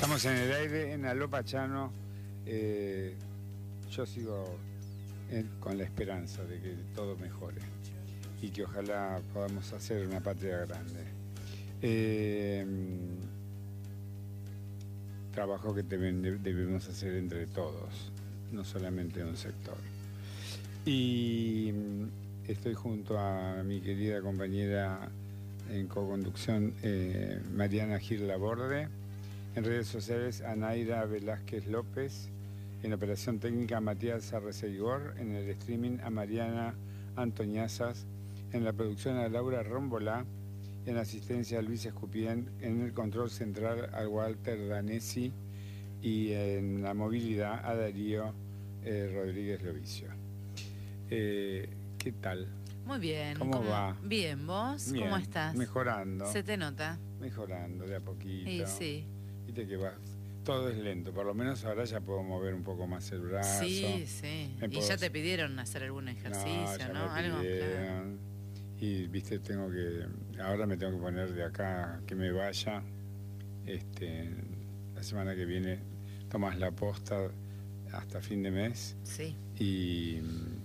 Estamos en el aire en Aló Pachano. Yo sigo con la esperanza de que todo mejore y que ojalá podamos hacer una patria grande. Trabajo que debemos hacer entre todos, no solamente un sector. Y estoy junto a mi querida compañera en co-conducción, Mariana Gil Laborde. En redes sociales, Anaira Velázquez López. En operación técnica, Matías Arreceigor. En el streaming, a Mariana Antoñazas. En la producción, a Laura Rómbola. En asistencia, a Luis Escupien. En el control central, a Walter Danesi. Y en la movilidad, a Darío Rodríguez Lovicio. ¿Qué tal? Muy bien. ¿Cómo va? Bien, ¿vos? Bien, ¿Cómo estás? mejorando. ¿Se te nota? Mejorando de a poquito. Sí, sí. Viste que todo es lento, por lo menos ahora ya puedo mover un poco más el brazo. Sí, sí. Y ya te pidieron hacer algún ejercicio, ¿no? Algo. Claro. Y viste, ahora me tengo que poner de acá que me vaya. La semana que viene tomas la posta hasta fin de mes. Sí. Y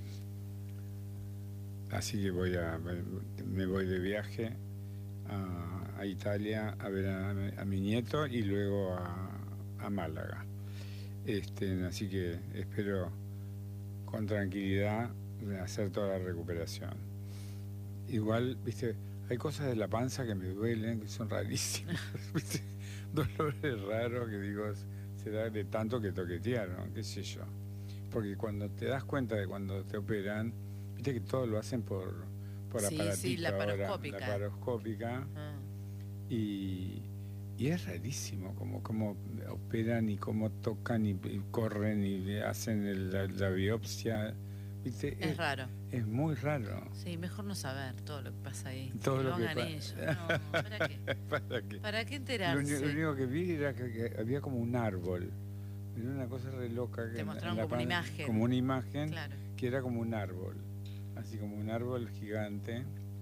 así que me voy de viaje a Italia a ver a mi nieto y luego a Málaga. Así que espero con tranquilidad hacer toda la recuperación. Igual, viste, hay cosas de la panza que me duelen, que son rarísimas, ¿viste? Dolores raros que digo, será de tanto que toquetearon, qué sé yo. Porque cuando te das cuenta de cuando te operan, viste que todo lo hacen por aparatito. Sí, la paroscópica. La paroscópica. Y es rarísimo cómo operan y cómo tocan y corren y hacen la biopsia. ¿Viste? Es raro. Es muy raro. Sí, mejor no saber todo lo que pasa ahí. Todo lo que hagan ellos. No, ¿para qué? ¿Para qué? ¿Para qué enterarse? Lo único que vi era que había como un árbol. Era una cosa re loca. Te mostraron como una imagen. Como una imagen, claro, que era como un árbol. Así como un árbol gigante,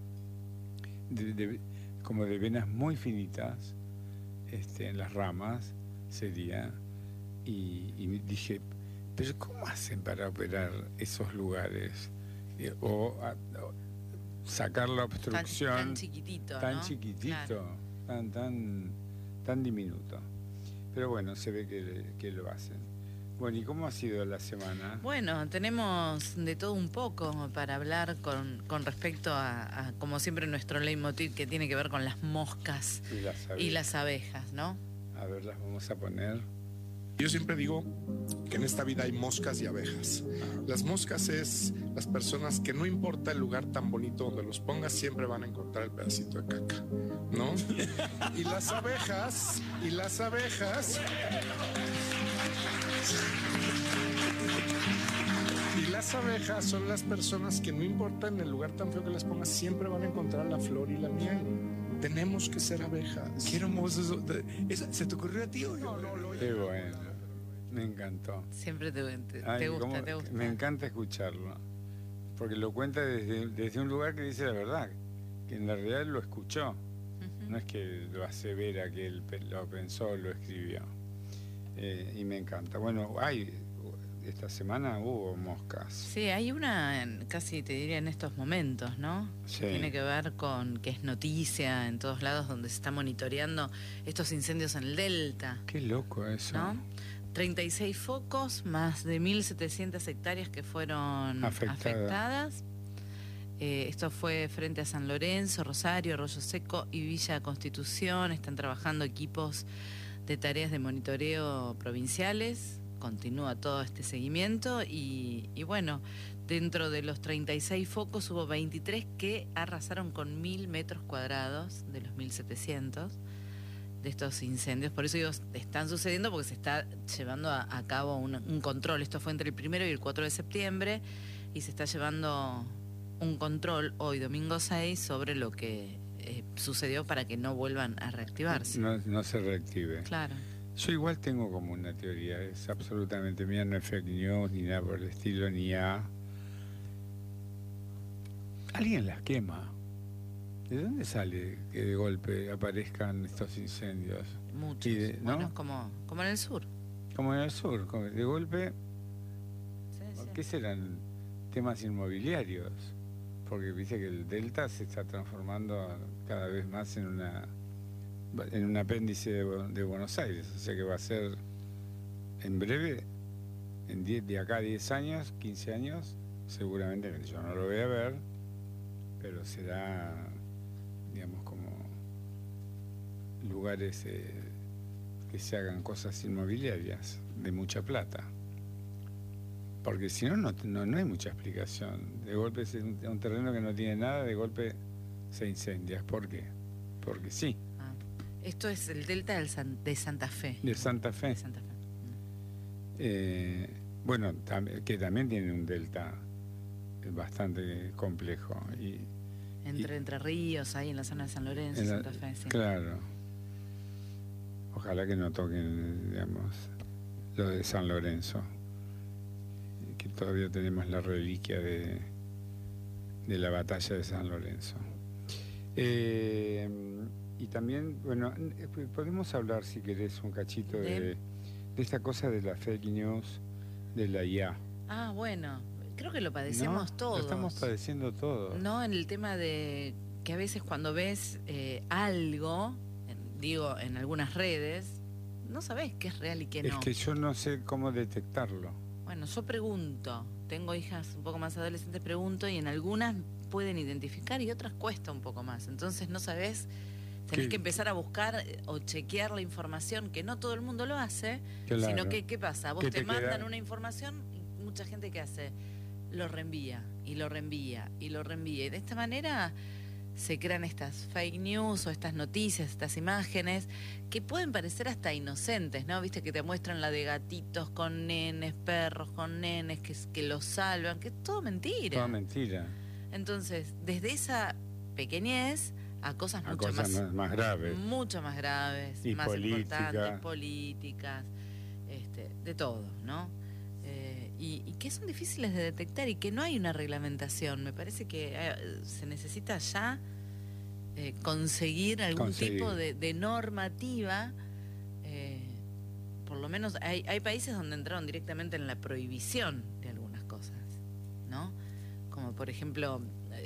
como de venas muy finitas, en las ramas sería. Y dije, pero ¿cómo hacen para operar esos lugares? O sacar la obstrucción tan chiquitito, tan ¿no? chiquitito, claro. tan diminuto. Pero bueno, se ve que lo hacen. Bueno, ¿y cómo ha sido la semana? Bueno, tenemos de todo un poco para hablar con respecto a, como siempre, nuestro leitmotiv que tiene que ver con las moscas y las abejas, ¿no? A ver, las vamos a poner. Yo siempre digo que en esta vida hay moscas y abejas. Las moscas es las personas que no importa el lugar tan bonito donde los pongas, siempre van a encontrar el pedacito de caca, ¿no? Y las abejas son las personas que no importa en el lugar tan feo que las pongas, siempre van a encontrar la flor y la miel. Tenemos que ser abejas. Qué hermoso eso. ¿Se te ocurrió a ti o yo? Qué bueno, me encantó. Siempre te gusta. Me encanta escucharlo, porque lo cuenta desde un lugar que dice la verdad, que en la realidad lo escuchó. No es que lo asevera, que él lo pensó, lo escribió. Y me encanta. Bueno, esta semana hubo moscas. Sí, hay una, casi te diría en estos momentos, ¿no? Sí. Tiene que ver con que es noticia en todos lados donde se está monitoreando estos incendios en el Delta. Qué loco eso. ¿No? 36 focos, más de 1.700 hectáreas que fueron afectadas. Esto fue frente a San Lorenzo, Rosario, Arroyo Seco y Villa Constitución. Están trabajando equipos de tareas de monitoreo provinciales. Continúa todo este seguimiento y bueno, dentro de los 36 focos hubo 23 que arrasaron con 1.000 metros cuadrados de los 1.700 de estos incendios. Por eso digo, están sucediendo porque se está llevando a cabo un control. Esto fue entre el 1 y el 4 de septiembre y se está llevando un control hoy, domingo 6, sobre lo que sucedió para que no vuelvan a reactivarse. No se reactive. Claro. Yo igual tengo como una teoría, es absolutamente mía, no es fake news, ni nada por el estilo, alguien las quema. ¿De dónde sale que de golpe aparezcan estos incendios? muchos. ¿no? Bueno, como en el sur. Como en el sur, de golpe, Sí. ¿qué serán? Temas inmobiliarios, porque viste que el Delta se está transformando cada vez más en un apéndice de Buenos Aires, o sea que va a ser en breve, de acá a 10 años, 15 años, seguramente, yo no lo voy a ver, pero será, digamos, como lugares que se hagan cosas inmobiliarias de mucha plata. Porque si no, no hay mucha explicación. De golpe es un terreno que no tiene nada, de golpe se incendia. ¿Por qué? Porque sí. Esto es el delta de Santa Fe. De Santa Fe. De Santa Fe. Bueno, que también tiene un delta bastante complejo. Entre Ríos, ahí en la zona de San Lorenzo, Santa Fe, sí. Claro. Ojalá que no toquen, digamos, lo de San Lorenzo. Que todavía tenemos la reliquia de la batalla de San Lorenzo. Y también, bueno, podemos hablar, si querés, un cachito de esta cosa de la fake news, de la IA. Ah, bueno, creo que lo padecemos todos. Lo estamos padeciendo todos. No, en el tema de que a veces cuando ves algo, digo, en algunas redes, no sabés qué es real y qué no. Es que yo no sé cómo detectarlo. Bueno, yo pregunto, tengo hijas un poco más adolescentes, pregunto, y en algunas pueden identificar y otras cuesta un poco más. Entonces no sabés, tenés que empezar a buscar o chequear la información, que no todo el mundo lo hace, claro. Sino que, ¿qué pasa? Vos te mandan una información y mucha gente que hace, lo reenvía, y lo reenvía, y lo reenvía. Y de esta manera se crean estas fake news o estas noticias, estas imágenes que pueden parecer hasta inocentes, ¿no? Viste que te muestran la de gatitos con nenes, perros con nenes que los salvan, que es todo mentira. Todo mentira. Entonces, desde esa pequeñez a cosas mucho más graves. Mucho más graves, y más importantes, políticas, de todo, ¿no? Y que son difíciles de detectar y que no hay una reglamentación. Me parece que se necesita ya conseguir algún tipo de normativa. Por lo menos hay países donde entraron directamente en la prohibición de algunas cosas, ¿no? Como por ejemplo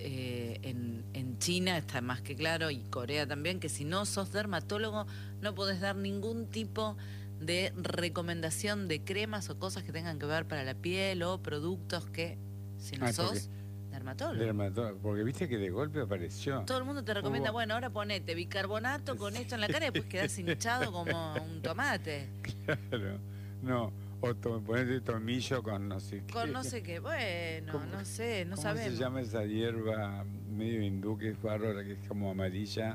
en China está más que claro, y Corea también, que si no sos dermatólogo no podés dar ningún tipo de recomendación de cremas o cosas que tengan que ver para la piel o productos que, si no sos dermatólogo. Porque viste que de golpe apareció. Todo el mundo te recomienda, bueno, ahora ponete bicarbonato con esto en la cara y después quedás hinchado como un tomate. Claro, no, o ponete tomillo con no sé qué. Con no sé qué, bueno, no sé, no sabemos. ¿Cómo se llama esa hierba medio hindú que es bárbara, que es como amarilla?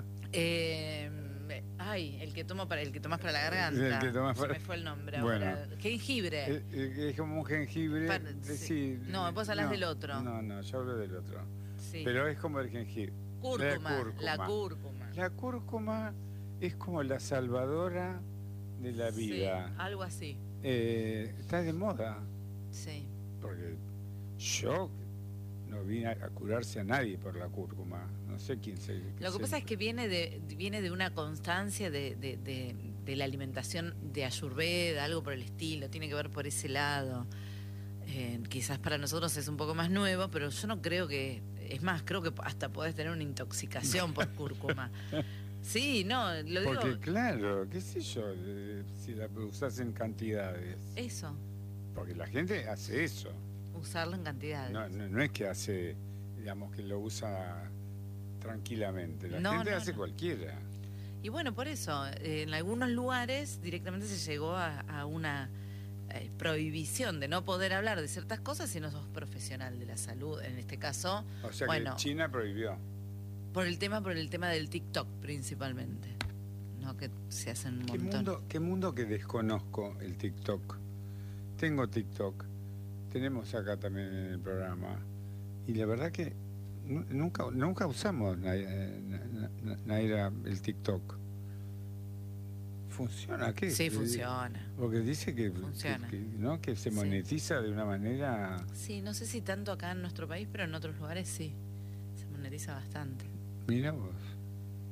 El que tomás para la garganta. El que tomás para... Se me fue el nombre ahora. Jengibre. Es como un jengibre. Sí. No, vos hablas del otro. No, yo hablo del otro. Sí. Pero es como el jengibre. La cúrcuma. La cúrcuma es como la salvadora de la vida. Sí, algo así. Está de moda. Sí. Porque yo no vine a curarse a nadie por la cúrcuma. No sé quién se... Lo que pasa es que viene de una constancia de la alimentación de Ayurveda, algo por el estilo, tiene que ver por ese lado. Quizás para nosotros es un poco más nuevo, pero yo no creo que... Es más, creo que hasta podés tener una intoxicación por cúrcuma. Sí, no, lo digo... Porque claro, qué sé yo, si la usás en cantidades. Eso. Porque la gente hace eso. Usarlo en cantidades. No es que hace, digamos, que lo usa tranquilamente. La gente hace cualquiera. Y bueno, por eso, en algunos lugares directamente se llegó a una prohibición de no poder hablar de ciertas cosas si no sos profesional de la salud, en este caso. O sea que China prohibió. Por el tema del TikTok principalmente, ¿no? Que se hacen un montón. ¿Qué mundo que desconozco el TikTok? Tengo TikTok, tenemos acá también en el programa, y la verdad que nunca usamos, Naira, el TikTok. ¿Funciona? ¿Qué? Sí, funciona. Porque dice que se monetiza de una manera... Sí, no sé si tanto acá en nuestro país, pero en otros lugares sí, se monetiza bastante. Mira vos.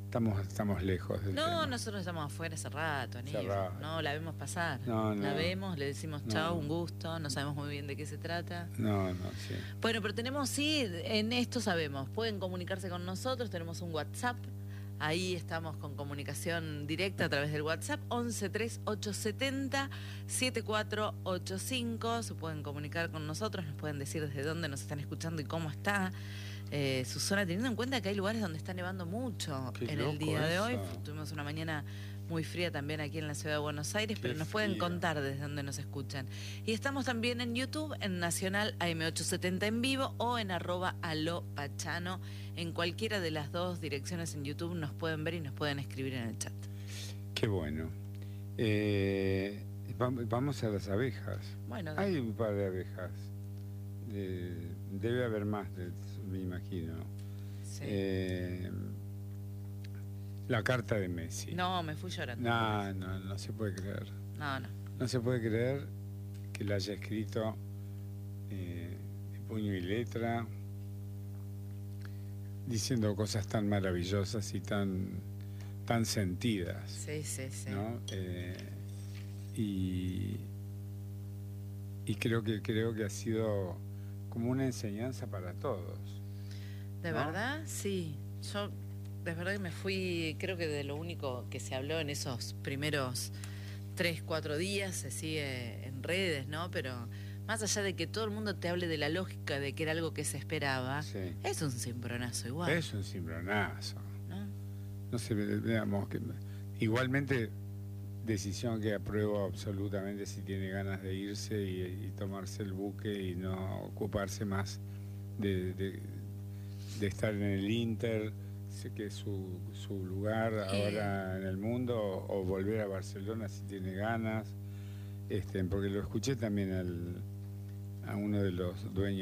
estamos lejos del tema. Nosotros estamos afuera hace rato, no la vemos pasar. La vemos, le decimos chao, un gusto, no sabemos muy bien de qué se trata. Sí. Bueno, pero en esto sabemos, pueden comunicarse con nosotros, tenemos un WhatsApp. Ahí estamos con comunicación directa a través del WhatsApp 113870-7485. Se pueden comunicar con nosotros, nos pueden decir desde dónde nos están escuchando y cómo está su zona, teniendo en cuenta que hay lugares donde está nevando mucho en el día de hoy. Tuvimos una mañana muy fría también aquí en la ciudad de Buenos Aires, pero nos pueden contar desde dónde nos escuchan. Y estamos también en YouTube, en Nacional AM870 en vivo o en @alopachano. En cualquiera de las dos direcciones en YouTube nos pueden ver y nos pueden escribir en el chat. Qué bueno. Vamos a las abejas. Bueno, hay un par de abejas. Debe haber más, me imagino. Sí. La carta de Messi. No, me fui llorando. No se puede creer. No se puede creer que la haya escrito de puño y letra, diciendo cosas tan maravillosas y tan sentidas. Sí. ¿No? Y creo que ha sido como una enseñanza para todos. ¿De verdad? Sí. Yo de verdad que me fui, creo que de lo único que se habló en esos primeros 3-4 días, se sigue en redes, ¿no? Pero más allá de que todo el mundo te hable de la lógica de que era algo que se esperaba, es un cimbronazo igual. Es un cimbronazo. No sé, veamos que igualmente decisión que apruebo absolutamente si tiene ganas de irse y tomarse el buque y no ocuparse más de estar en el Inter, que es su lugar ahora en el mundo, o volver a Barcelona si tiene ganas, porque lo escuché también a uno de los dueños